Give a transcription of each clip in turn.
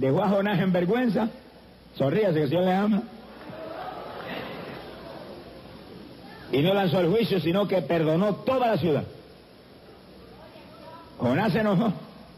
dejó a Jonás en vergüenza. Sonríase, que el Señor le ama. Y no lanzó el juicio, sino que perdonó toda la ciudad. Jonás se enojó.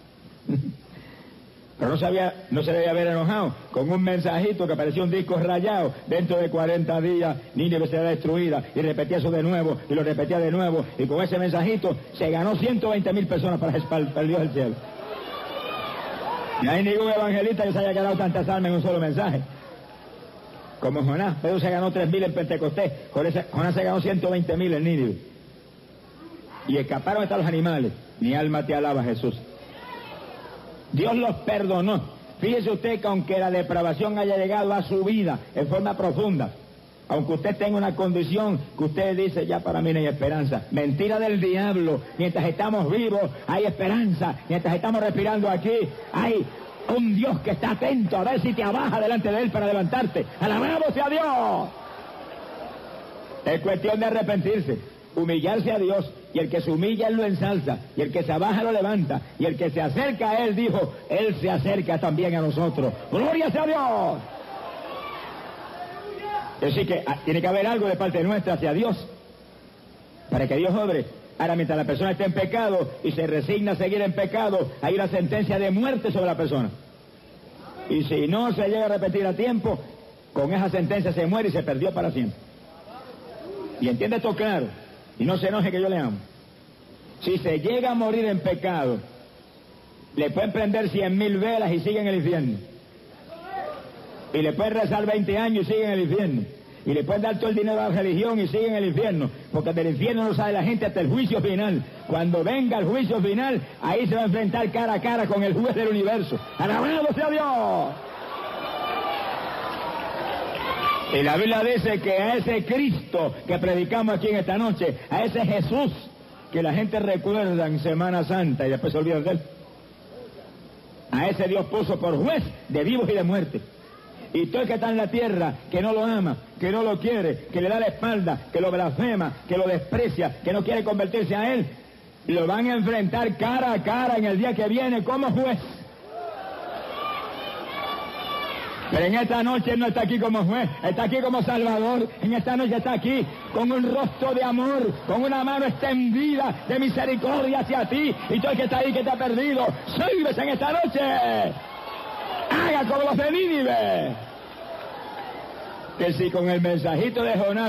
Pero no se debía haber enojado con un mensajito que parecía un disco rayado. Dentro de 40 días Nínive será destruida, y repetía eso de nuevo y lo repetía de nuevo, y con ese mensajito se ganó 120,000 personas para el Dios del cielo. No hay ningún evangelista que se haya ganado tantas almas en un solo mensaje como Jonás. Pedro se ganó 3,000 en Pentecostés. Jonás se ganó 120,000 en Nínive, y escaparon hasta los animales. Mi alma te alaba, Jesús. Dios los perdonó. Fíjese usted que aunque la depravación haya llegado a su vida en forma profunda, aunque usted tenga una condición que usted dice, ya para mí no hay esperanza. Mentira del diablo. Mientras estamos vivos hay esperanza. Mientras estamos respirando aquí hay un Dios que está atento a ver si te abaja delante de Él para levantarte. ¡Alabado sea Dios! Es cuestión de arrepentirse, humillarse a Dios, y el que se humilla Él lo ensalza, y el que se abaja lo levanta, y el que se acerca a Él, dijo, Él se acerca también a nosotros. ¡Gloria sea a Dios! Es decir que tiene que haber algo de parte nuestra hacia Dios para que Dios obre. Ahora, mientras la persona está en pecado y se resigna a seguir en pecado, hay una sentencia de muerte sobre la persona. Y si no se llega a repetir a tiempo, con esa sentencia se muere y se perdió para siempre. Y entiende esto claro, y no se enoje que yo le amo. Si se llega a morir en pecado, le pueden prender 100,000 velas y sigue en el infierno. Y le pueden rezar 20 años y sigue en el infierno. Y le pueden dar todo el dinero a la religión y sigue en el infierno. Porque del infierno no sale la gente hasta el juicio final. Cuando venga el juicio final, ahí se va a enfrentar cara a cara con el juez del universo. ¡Alabado sea Dios! Y la Biblia dice que a ese Cristo que predicamos aquí en esta noche, a ese Jesús que la gente recuerda en Semana Santa y después se olvidan de Él, a ese Dios puso por juez de vivos y de muertes. Y todo el que está en la tierra, que no lo ama, que no lo quiere, que le da la espalda, que lo blasfema, que lo desprecia, que no quiere convertirse a Él, lo van a enfrentar cara a cara en el día que viene como juez. Pero en esta noche Él no está aquí como juez, está aquí como Salvador. En esta noche está aquí con un rostro de amor, con una mano extendida de misericordia hacia ti. Y todo el que está ahí, que te ha perdido, sírvese en esta noche. Haga como los de Nínive. Que si con el mensajito de Jonás